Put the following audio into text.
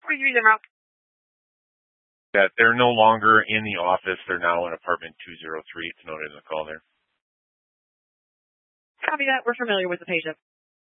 Please read them out. That they're no longer in the office. They're now in apartment 203. It's noted in the call there. Copy that. We're familiar with the patient.